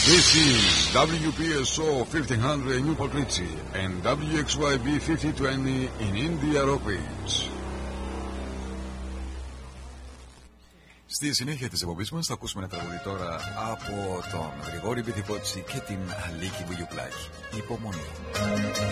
This is WPSO 1500 in Newport Richie and WXYB 5020 in India Rockridge. Στη συνέχεια της εκπομπής μας θα ακούσουμε ένα τραγούδι τώρα από τον Γρηγόρη Πηδικότσι και την Αλίκη Βουγιουκλάκη. Υπομονή.